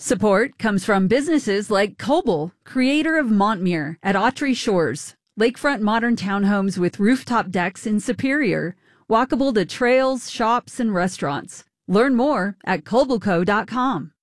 Support comes from businesses like Coble, creator of Montmere at Autry Shores, lakefront modern townhomes with rooftop decks in Superior, walkable to trails, shops, and restaurants. Learn more at cobleco.com.